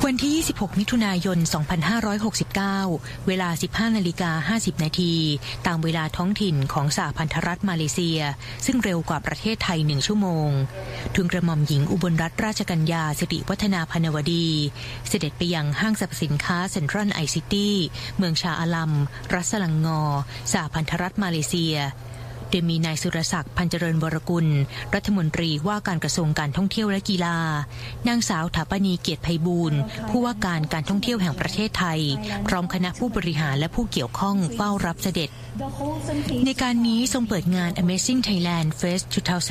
วันที่ 26 มิถุนายน 2569 เวลา 15:50 นาทีตามเวลาท้องถิ่นของสหพันธรัฐมาเลเซียซึ่งเร็วกว่าประเทศไทย1 ชั่วโมงทูลกระหม่อมหญิงอุบลรัตนราชกัญญาสิริวัฒนาพนวดีเสด็จไปยังห้างสรรพสินค้าเซ็นทรัลไอซิตี้เมืองชาอาลัมรัฐสลังงอสหพันธรัฐมาเลเซียโดยมีนายสุรศักดิ์พันเจริญวรกุลรัฐมนตรีว่าการกระทรวงการท่องเที่ยวและกีฬานางสาวถาปณีเกียรติไพบูลย์ผู้ว่าการการท่องเที่ยวแห่งประเทศไทยพร้อมคณะผู้บริหารและผู้เกี่ยวข้องเฝ้ารับเสด็จในการนี้ทรงเปิดงาน Amazing Thailand Fest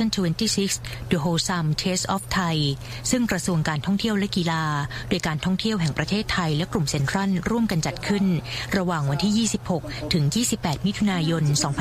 2026 The Wholesome Taste of Thai ซึ่งกระทรวงการท่องเที่ยวและกีฬาโดยการท่องเที่ยวแห่งประเทศไทยและกลุ่มเซ็นทรัลร่วมกันจัดขึ้นระหว่างวันที่ 26 ถึง 28 มิถุนายน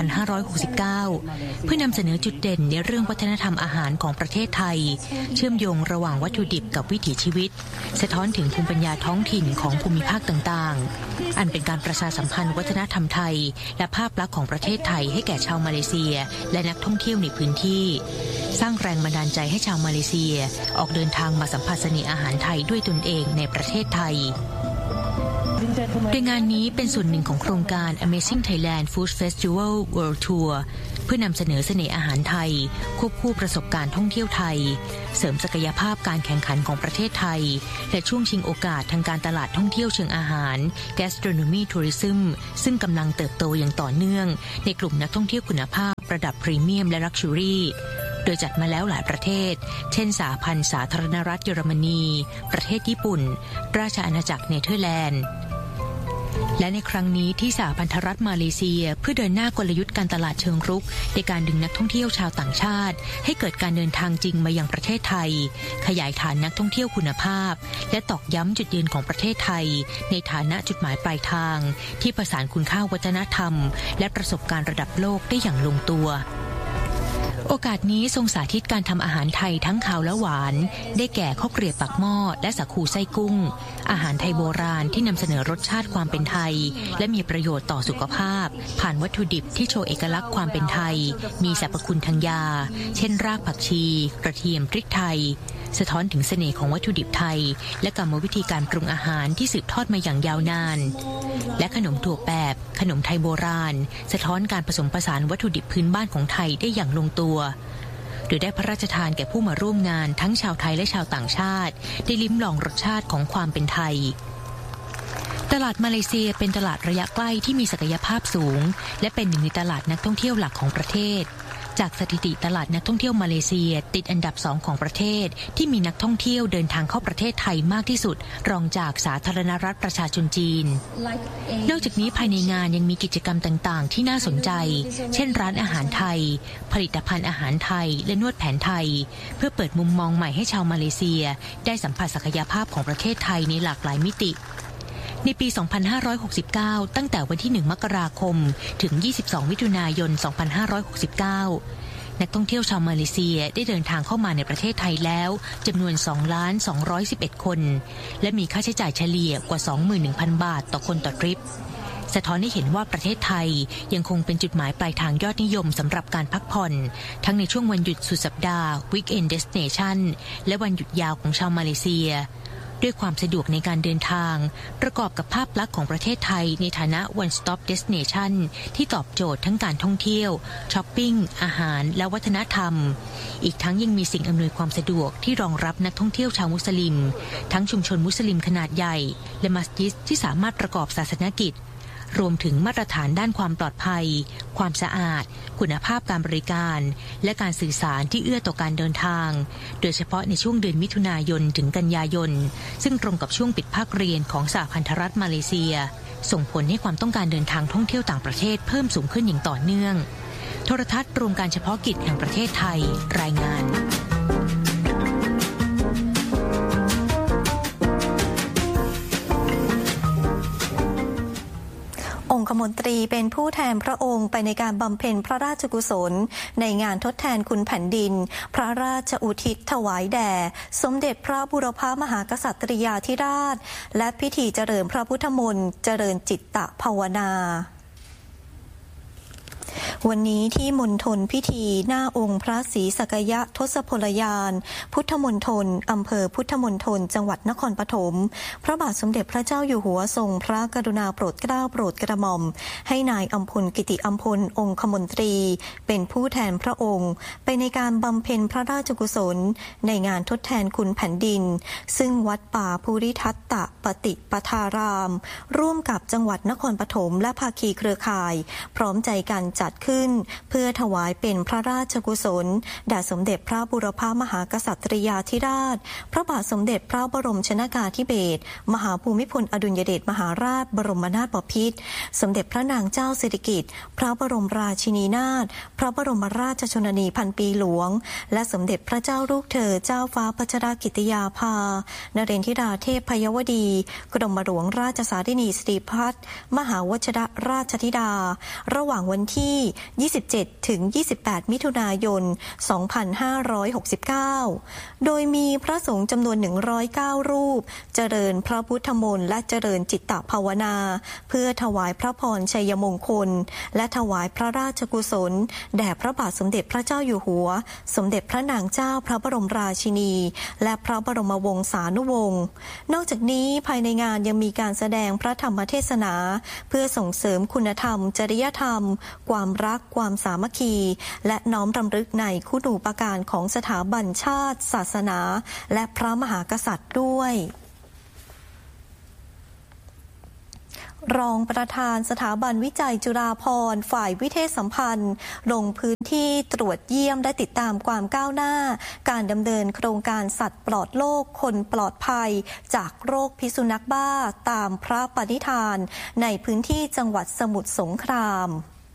2569 เพื่อนำเสนอจุดเด่นในเรื่องวัฒนธรรมอาหารของประเทศไทยเชื่อมโยงระหว่างวัตถุดิบกับวิถีชีวิตสะท้อนถึงภูมิปัญญาท้องถิ่นของภูมิภาคต่างๆอันเป็นการประชาสัมพันธ์วัฒนธรรมไทยและภาพลักษณ์ของประเทศไทยให้แก่ชาวมาเลเซียและนักท่องเที่ยวในพื้นที่สร้างแรงบันดาลใจให้ชาวมาเลเซียออกเดินทางมาสัมผัสเสน่ห์อาหารไทยด้วยตนเองในประเทศไทยโดยงานนี้เป็นส่วนหนึ่งของโครงการ Amazing Thailand Food Festival World Tour เพื่อนำเสนอเสน่ห์อาหารไทยควบคู่ประสบการณ์ท่องเที่ยวไทยเสริมศักยภาพการแข่งขันของประเทศไทยและช่วงชิงโอกาสทางการตลาดท่องเที่ยวเชิงอาหาร Gastronomy Tourism ซึ่งกำลังเติบโตอย่างต่อเนื่องในกลุ่มนักท่องเที่ยวคุณภาพระดับพรีเมียมและลักชัวรี่โดยจัดมาแล้วหลายประเทศเช่นสหพันธ์สาธารณรัฐเยอรมนีประเทศญี่ปุ่นราชอาณาจักรเนเธอร์แลนด์และในครั้งนี้ที่สหพันธรัฐมาเลเซียเพื่อเดินหน้ากลยุทธ์การตลาดเชิงรุกในการดึงนักท่องเที่ยวชาวต่างชาติให้เกิดการเดินทางจริงมายังประเทศไทยขยายฐานนักท่องเที่ยวคุณภาพและตอกย้ำจุดยืนของประเทศไทยในฐานะจุดหมายปลายทางที่ประสานคุณค่าวัฒนธรรมและประสบการณ์ระดับโลกได้อย่างลงตัวโอกาสนี้ทรงสาธิตการทำอาหารไทยทั้งคาวและหวานได้แก่ข้าวเกรียบปากหม้อและสาคูไส้กุ้งอาหารไทยโบราณที่นำเสนอรสชาติความเป็นไทยและมีประโยชน์ต่อสุขภาพผ่านวัตถุดิบที่โชว์เอกลักษณ์ความเป็นไทยมีสรรพคุณทางยาเช่นรากผักชีกระเทียมพริกไทยสะท้อนถึงเสน่ห์ของวัตถุดิบไทยและกรรมวิธีการปรุงอาหารที่สืบทอดมาอย่างยาวนานและขนมถั่วแปบขนมไทยโบราณสะท้อนการผสมผสานวัตถุดิบพื้นบ้านของไทยได้อย่างลงตัวโดยได้พระราชทานแก่ผู้มาร่วมงานทั้งชาวไทยและชาวต่างชาติได้ลิ้มลองรสชาติของความเป็นไทยตลาดมาเลเซียเป็นตลาดระยะใกล้ที่มีศักยภาพสูงและเป็นหนึ่งในตลาดนักท่องเที่ยวหลักของประเทศจากสถิติตลาดนักท่องเที่ยวมาเลเซียติดอันดับ2ของประเทศที่มีนักท่องเที่ยวเดินทางเข้าประเทศไทยมากที่สุดรองจากสาธารณรัฐประชาชนจีนนอกจากนี้ภายในงานยังมีกิจกรรมต่างๆที่น่าสนใจเช่นร้านอาหารไทยผลิตภัณฑ์อาหารไทยและนวดแผนไทยเพื่อเปิดมุมมองใหม่ให้ชาวมาเลเซียได้สัมผัสศักยภาพของประเทศไทยในหลากหลายมิติในปี 2569 ตั้งแต่วันที่ 1 มกราคม ถึง 22 มิถุนายน 2569 นักท่องเที่ยวชาวมาเลเซียได้เดินทางเข้ามาในประเทศไทยแล้วจำนวน 2,211 คนและมีค่าใช้จ่ายเฉลี่ยกว่า 21,000 บาทต่อคนต่อทริปสะท้อนให้เห็นว่าประเทศไทยยังคงเป็นจุดหมายปลายทางยอดนิยมสำหรับการพักผ่อนทั้งในช่วงวันหยุดสุดสัปดาห์ Weekend Destination และวันหยุดยาวของชาวมาเลเซียด้วยความสะดวกในการเดินทางประกอบกับภาพลักษณ์ของประเทศไทยในฐานะ One Stop Destination ที่ตอบโจทย์ทั้งการท่องเที่ยวช้อปปิ้งอาหารและวัฒนธรรมอีกทั้งยังมีสิ่งอำนวยความสะดวกที่รองรับนักท่องเที่ยวชาวมุสลิมทั้งชุมชนมุสลิมขนาดใหญ่และมัสยิดที่สามารถประกอบศาสนกิจรวมถึงมาตรฐานด้านความปลอดภัยความสะอาดคุณภาพการบริการและการสื่อสารที่เอื้อต่อการเดินทางโดยเฉพาะในช่วงเดือนมิถุนายนถึงกันยายนซึ่งตรงกับช่วงปิดภาคเรียนของสหพันธรัฐมาเลเซียส่งผลให้ความต้องการเดินทางท่องเที่ยวต่างประเทศเพิ่มสูงขึ้นอย่างต่อเนื่องโทรทัศน์รวมการเฉพาะกิจแห่งประเทศไทยรายงานองคมนตรีเป็นผู้แทนพระองค์ไปในการบำเพ็ญพระราชกุศลในงานทดแทนคุณแผ่นดินพระราชอุทิศถวายแด่สมเด็จพระบูรพามหากษัตริยาธิราชและพิธีเจริญพระพุทธมนต์เจริญจิตตภาวนาวันนี้ที่มณฑลพิธีหน้าองค์พระศรีสักยะทศพลยานพุทธมณฑลอำเภอพุทธมณฑลจังหวัดนครปฐมพระบาทสมเด็จพระเจ้าอยู่หัวทรงพระกรุณาโปรดเกล้าโปรดกระหม่อมให้นายอัมพลกิติอัมพลองคมนตรีเป็นผู้แทนพระองค์ไปในการบำเพ็ญพระราชกุศลในงานทดแทนคุณแผ่นดินซึ่งวัดป่าภูริทัตตปฏิปทารามร่วมกับจังหวัดนครปฐมและภาคีเครือข่ายพร้อมใจกันจัดขึ้นเพื่อถวายเป็นพระราชกุศลแด่สมเด็จพระบูรพามหากษัตริยาธิราชพระบาทสมเด็จพระบรมชนกาธิเบศรมหาภูมิพลอดุลยเดชมหาราชบรมนาถบพิตรสมเด็จพระนางเจ้าสิริกิติ์พระบรมราชินีนาถพระบรมราชชนนีพันปีหลวงและสมเด็จพระเจ้าลูกเธอเจ้าฟ้าพัชรกิติยาภานเรนทิราเทพพยวดีกรมหลวงราชสารินีสิริพัฒน์มหาวชิรราชธิดาระหว่างวันที่27 ถึง 28 มิถุนายน 2569 โดยมีพระสงฆ์จำนวน109 รูปเจริญพระพุทธมนต์และเจริญจิตตภาวนาเพื่อถวายพระพรชัยมงคลและถวายพระราชกุศลแด่พระบาทสมเด็จพระเจ้าอยู่หัวสมเด็จพระนางเจ้าพระบรมราชินีและพระบรมวงศานุวงศ์นอกจากนี้ภายในงานยังมีการแสดงพระธรรมเทศนาเพื่อส่งเสริมคุณธรรมจริยธรรมความรักความสามัคคีและน้อมรำลึกในคุณูปการของสถาบันชาติศาสนาและพระมหากษัตริย์ด้วยรองประธานสถาบันวิจัยจุฬาภรณ์ฝ่ายวิเทศสัมพันธ์ลงพื้นที่ตรวจเยี่ยมและติดตามความก้าวหน้าการดำเนินโครงการสัตว์ปลอดโรคคนปลอดภัยจากโรคพิษสุนัขบ้าตามพระปณิธานในพื้นที่จังหวัดสมุทรสงคราม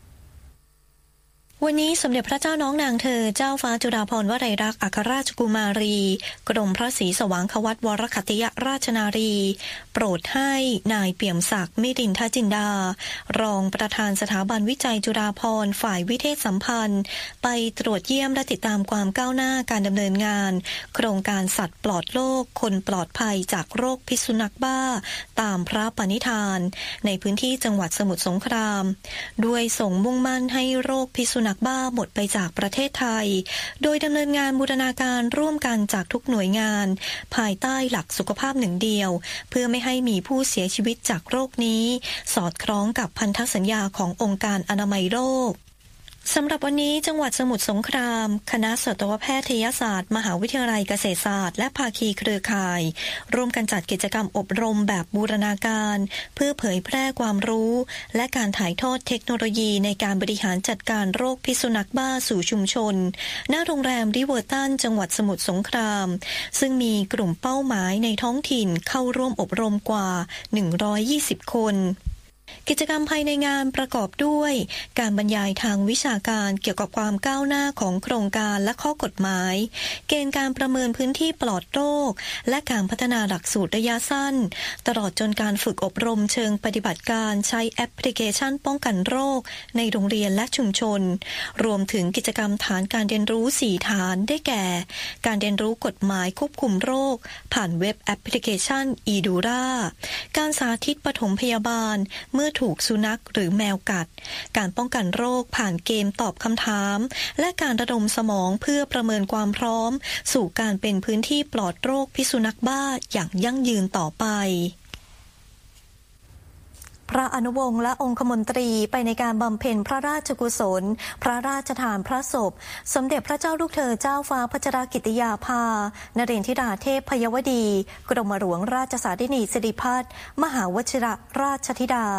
วันนี้สมเด็จพระเจ้าน้องนางเธอเจ้าฟ้าจุฬาภรณ์วลัยลักษณ์อัครราชกุมารีกรมพระศรีสว่างควัตรวรคัตติยราชนารีโปรดให้นายเปี่ยมศักดิ์มิรินทจินดารองประธานสถาบันวิจัยจุฬาภรณ์ฝ่ายวิเทศสัมพันธ์ไปตรวจเยี่ยมและติดตามความก้าวหน้าการดำเนินงานโครงการสัตว์ปลอดโรคคนปลอดภัยจากโรคพิษสุนัขบ้าตามพระปณิธานในพื้นที่จังหวัดสมุทรสงครามด้วยส่งมุ่งมั่นให้โรคพิษสุนัขบ้าหมดไปจากประเทศไทยโดยดำเนินงานบูรณาการร่วมกันจากทุกหน่วยงานภายใต้หลักสุขภาพหนึ่งเดียวเพื่อไม่ให้มีผู้เสียชีวิตจากโรคนี้สอดคล้องกับพันธสัญญาขององค์การอนามัยโลกสำหรับวันนี้จังหวัดสมุทรสงครามคณะสัตวแพทยศาสตร์มหาวิทยาลัยเกษตรศาสตร์และภาคีเครือข่ายร่วมกันจัดกิจกรรมอบรมแบบบูรณาการเพื่อเผยแพร่ความรู้และการถ่ายทอดเทคโนโลยีในการบริหารจัดการโรคพิษสุนัขบ้าสู่ชุมชนณโรงแรมริเวอร์ตันจังหวัดสมุทรสงครามซึ่งมีกลุ่มเป้าหมายในท้องถิ่นเข้าร่วมอบรมกว่า120 คนกิจกรรมภายในงานประกอบด้วยการบรรยายทางวิชาการเกี่ยวกับความก้าวหน้าของโครงการและข้อกฎหมายเกณฑ์การประเมินพื้นที่ปลอดโรคและการพัฒนาหลักสูตรระยะสั้นตลอดจนการฝึกอบรมเชิงปฏิบัติการใช้แอปพลิเคชันป้องกันโรคในโรงเรียนและชุมชนรวมถึงกิจกรรมฐานการเรียนรู้4ฐานได้แก่การเรียนรู้กฎหมายควบคุมโรคผ่านเว็บแอปพลิเคชัน eDura การสาธิตปฐมพยาบาลเมื่อถูกสุนัขหรือแมวกัดการป้องกันโรคผ่านเกมตอบคำถามและการระดมสมองเพื่อประเมินความพร้อมสู่การเป็นพื้นที่ปลอดโรคพิษสุนัขบ้าอย่างยั่งยืนต่อไปพระอนุวงศ์และองคมนตรีไปในการบำเพ็ญพระราชกุศลพระราชทานพระศพสมเด็จพระเจ้าลูกเธอเจ้าฟ้าพัชรกิติยาภานเรนทิราเทพพยวดีกรมหลวงราชสารินีสิริพัฒน์มหาวชิรราชธิดา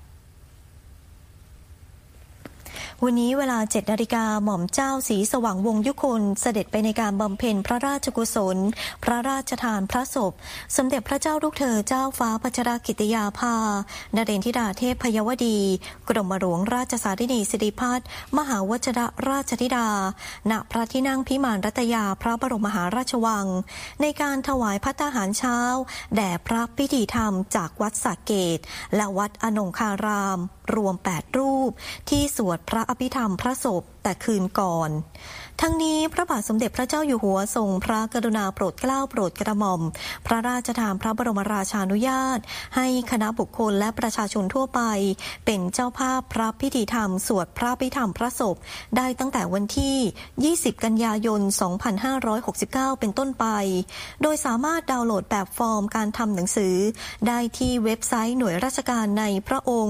วันนี้เวลา 7 นาฬิกาหม่อมเจ้าศรีสว่างวงศ์ยุคนเสด็จไปในการบำเพ็ญพระราชกุศลพระราชทานพระศพสมเด็จพระเจ้าลูกเธอเจ้าฟ้าพัชรกิติยาภานเรนทิราเทพพยวดีกรมหลวงราชสารินีสิริพัฒน์มหาวชิรราชธิดาณพระที่นั่งพิมานรัตยาพระบรมมหาราชวังในการถวายภัตตาหารเช้าแด่พระพิธีธรรมจากวัดสระเกตและวัดอนงคารามรวม8รูปที่สวดพระอภิธรรมพระศพแต่คืนก่อนทั้งนี้พระบาทสมเด็จพระเจ้าอยู่หัวทรงพระกรุณาโปรดเกล้าโปรดกระหม่อมพระราชทานพระบรมราชานุญาตให้คณะบุคคลและประชาชนทั่วไปเป็นเจ้าภาพพระพิธีธรรมสวดพระพิธรรมพระศพได้ตั้งแต่วันที่20กันยายน2569เป็นต้นไปโดยสามารถดาวน์โหลดแบบฟอร์มการทำหนังสือได้ที่เว็บไซต์หน่วยราชการในพระองค์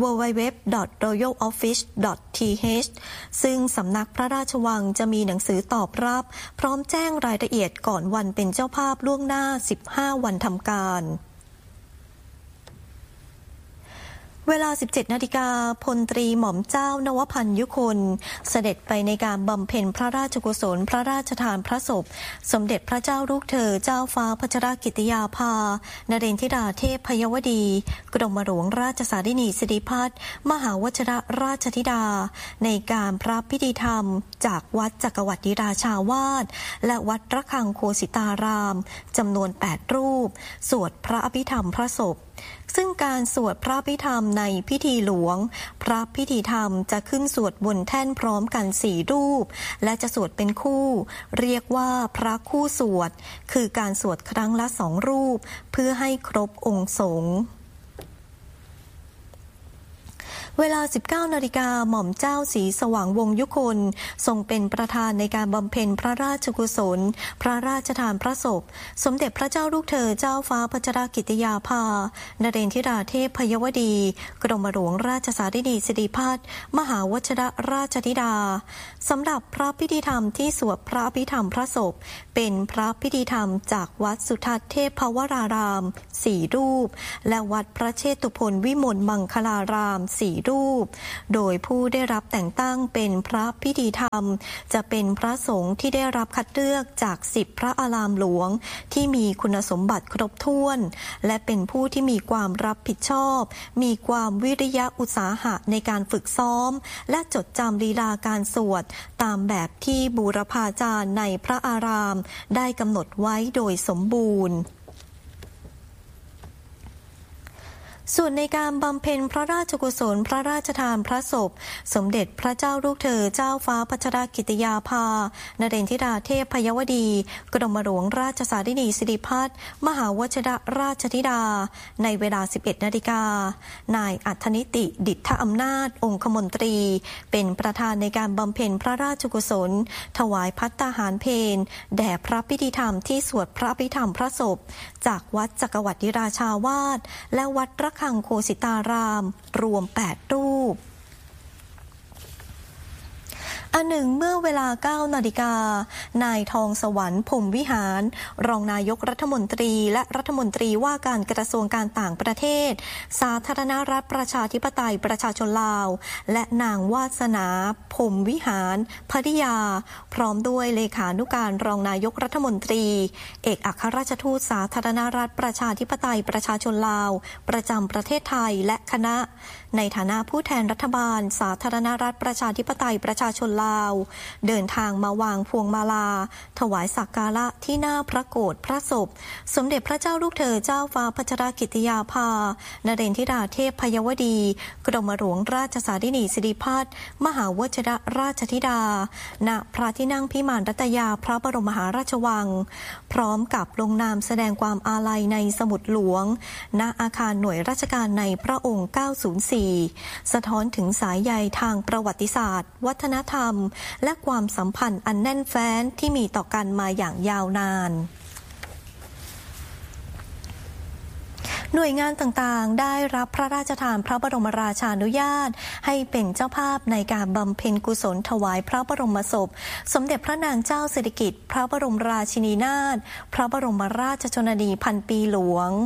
www.royaloffice.th ซึ่งสำนักพระราชวังจะมีหนังสือตอบรับพร้อมแจ้งรายละเอียดก่อนวันเป็นเจ้าภาพล่วงหน้า15วันทำการเวลา 17 นาฬิกาพลตรีหม่อมเจ้านวพันธ์ยุคนเสด็จไปในการบำเพ็ญพระราชกุศลพระราชทานพระศพสมเด็จพระเจ้าลูกเธอเจ้าฟ้าพัชรกิติยาภานเรนทิราเทพพยวดีกรมหลวงราชสารินีสิริพัฒน์มหาวชิรราชธิดาในการพระพิธีธรรมจากวัดจักรวรรดิราชาวาสและวัดระฆังโคสิตารามจำนวน8รูปสวดพระอภิธรรมพระศพซึ่งการสวดพระพิธรรมในพิธีหลวงพระพิธีธรรมจะขึ้นสวดบนแท่นพร้อมกัน4รูปและจะสวดเป็นคู่เรียกว่าพระคู่สวดคือการสวดครั้งละ2รูปเพื่อให้ครบองค์สงฆ์เวลา 19 นาฬิกาหม่อมเจ้าศรีสว่างวงศ์ยุคนทรงเป็นประธานในการบำเพ็ญพระราชกุศลพระราชทานพระศพสมเด็จพระเจ้าลูกเธอเจ้าฟ้าพัชรกิติยาภานเรนทิราเทพพยวดีกรมหลวงราชสารินีสิริพัฒน์มหาวชิรราชธิดาสำหรับพระพิธีธรรมที่สวดพระอภิธรรมพระศพเป็นพระพิธีธรรมจากวัดสุทัศน์เทพภวราราม4รูปและวัดพระเชตุพนวิมลมังคลาราม4รูปโดยผู้ได้รับแต่งตั้งเป็นพระพิธีธรรมจะเป็นพระสงฆ์ที่ได้รับคัดเลือกจาก10พระอารามหลวงที่มีคุณสมบัติครบถ้วนและเป็นผู้ที่มีความรับผิดชอบมีความวิริยะอุตสาหะในการฝึกซ้อมและจดจำลีลาการสวดตามแบบที่บูรพาจารย์ในพระอารามได้กำหนดไว้โดยสมบูรณ์ส่วนในการบำเพ็ญพระราชกุศลพระราชทานพระศพสมเด็จพระเจ้าลูกเธอเจ้าฟ้าพัชรกิติยาภานเรนทิราเทพพยวดีกรมหลวงราชสารินีสิริพัฒน์มหาวชิรราชธิดาในเวลา 11 นาฬิกานายอัธนิติดิษฐอำนาจองคมนตรีเป็นประธานในการบำเพ็ญพระราชกุศลถวายภัตตาหารเพลแด่พระพิธีธรรมที่สวดพระอภิธรรมพระศพจากวัดจักรวรรดิราชาวาสและวัดระฆังโคสิตารามรวม8รูปอันหนึ่งเมื่อเวลา 9 นาฬิกานายทองสวรรค์พรหมวิหารรองนายกรัฐมนตรีและรัฐมนตรีว่าการกระทรวงการต่างประเทศสาธารณรัฐประชาธิปไตยประชาชนลาวและนางวาสนาพรหมวิหารภริยาพร้อมด้วยเลขานุการรองนายกรัฐมนตรีเอกอัครราชทูตสาธารณรัฐประชาธิปไตยประชาชนลาวประจำประเทศไทยและคณะในฐานะผู้แทนรัฐบาลสาธารณรัฐประชาธิปไตยประชาชนลาวเดินทางมาวางพวงมาลาถวายสักการะที่หน้าพระโกฐพระศพสมเด็จพระเจ้าลูกเธอเจ้าฟ้าพัชรกิติยาภานเรนทิราเทพพยวดีกรมหลวงราชสารินีสิริพัฒน์มหาวชิรราชธิดาณพระที่นั่งพิมานรัตยาพระบรมมหาราชวังพร้อมกับลงนามแสดงความอาลัยในสมุดหลวงณอาคารหน่วยราชการในพระองค์904สะท้อนถึงสายใยทางประวัติศาสตร์วัฒนธรรมและความสัมพันธ์อันแน่นแฟ้นที่มีต่อกันมาอย่างยาวนานหน่วยงานต่างๆได้รับพระราชทานพระบรมราชานุญาตให้เป็นเจ้าภาพในการบำเพ็ญกุศลถวายพระบรมศพสมเด็จพระนางเจ้าสิริกิติ์พระบรมราชินีนาถพระบรมราชชนนีพันปีหลวง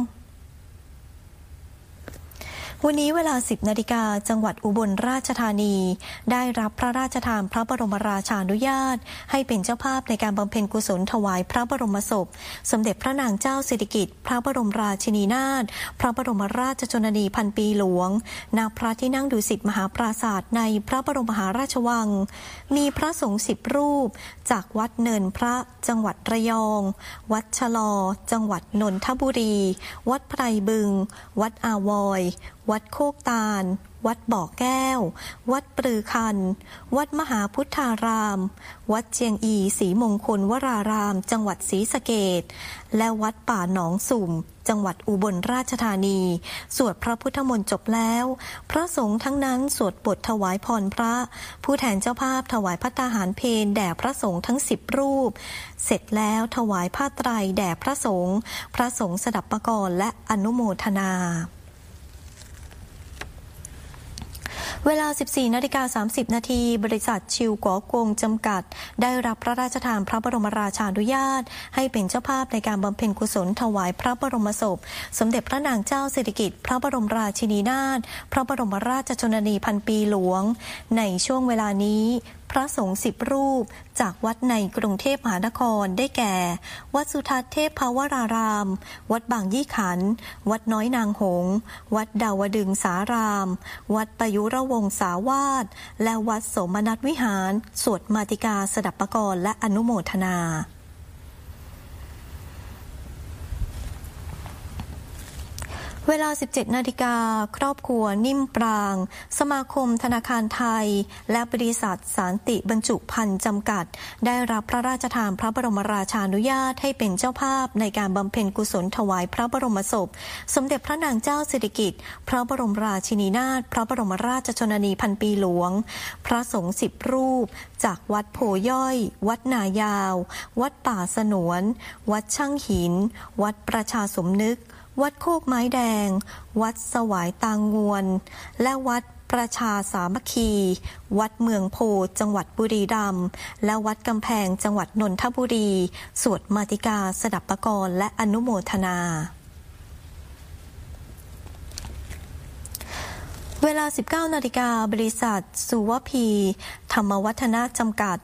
วันนี้เวลา 10 นาฬิกาจังหวัดอุบลราชธานีได้รับพระราชทานพระบรมราชานุญาตให้เป็นเจ้าภาพในการบำเพ็ญกุศลถวายพระบรมศพสมเด็จพระนางเจ้าสิริกิติ์พระบรมราชินีนาถพระบรมราชชนนีพันปีหลวงณพระที่นั่งดุสิตมหาปราสาทในพระบรมมหาราชวังมีพระสงฆ์10 รูปจากวัดเนินพระจังหวัดระยองวัดชะลอจังหวัดนนทบุรีวัดไพรบึงวัดอาวอยวัดโคกตาลวัดบ่อแก้ววัดปรือคันวัดมหาพุทธารามวัดเจียงอีศรีมงคลวรารามจังหวัดศรีสะเกษและวัดป่าหนองสุ่มจังหวัดอุบลราชธานีสวดพระพุทธมนต์จบแล้วพระสงฆ์ทั้งนั้นสวดบทถวายพรพระผู้แทนเจ้าภาพถวายภัตตาหารเพลแด่พระสงฆ์ทั้ง10รูปเสร็จแล้วถวายผ้าไตรแด่พระสงฆ์สดับปกรณ์และอนุโมทนาเวลา 14:30 นาทีบริษัทชิวก๋อคงจำกัดได้รับพระราชทานพระบรมราชานุญาตให้เป็นเจ้าภาพในการบำเพ็ญกุศลถวายพระบรมศพสมเด็จพระนางเจ้าสิริกิติ์พระบรมราชินีนาถพระบรมราชชนนีพันปีหลวงในช่วงเวลานี้พระสงฆ์10รูปจากวัดในกรุงเทพมหานครได้แก่วัดสุทัศน์เทพภวรารามวัดบางยี่ขันธ์วัดน้อยนางหงส์วัดดาวดึงสารามวัดประยุรวงศาวาสและวัดโสมนัสวิหารสวดมาติกาสดับปกรณ์และอนุโมทนาเวลา 17 นาฬิกาครอบครัวนิ่มปรางสมาคมธนาคารไทยและบริษัทสันติบรรจุภัณฑ์จำกัดได้รับพระราชทานพระบรมราชานุญาตให้เป็นเจ้าภาพในการบำเพ็ญกุศลถวายพระบรมศพสมเด็จพระนางเจ้าสิริกิติ์พระบรมราชินีนาถพระบรมราชชนนีพันปีหลวงพระสงฆ์10รูปจากวัดโพย่อยวัดนายาววัดป่าสนวนวัดช่างหินวัดประชาสมนึกวัดโคกไม้แดงวัดสวายตางงวนและวัดประชาสามัคคีวัดเมืองโพจังหวัดบุรีรัมย์และวัดกำแพงจังหวัดนนทบุรีสวดมาติกาสดับปกรณ์และอนุโมทนาเวลา 19 นาฬิกาบริษัทสุวพีธรรมวัฒนะจำกัด